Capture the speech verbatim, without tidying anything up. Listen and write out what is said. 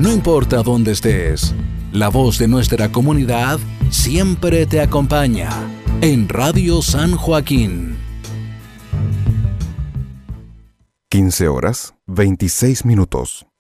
No importa dónde estés, la voz de nuestra comunidad siempre te acompaña en Radio San Joaquín. quince horas, veintiséis minutos.